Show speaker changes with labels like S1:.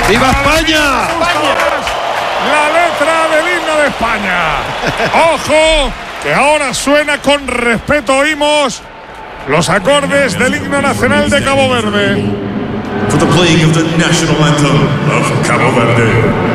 S1: ¡Viva España!
S2: La letra del himno de España. ¡Ojo! Que ahora suena con respeto. Oímos los acordes del himno nacional de Cabo Verde.
S3: For the playing of the national anthem of Cabo Verde.